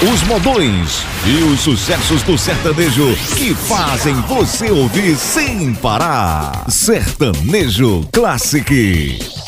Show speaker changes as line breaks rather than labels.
os modões e os sucessos do sertanejo que fazem você ouvir sem parar. Sertanejo Classic.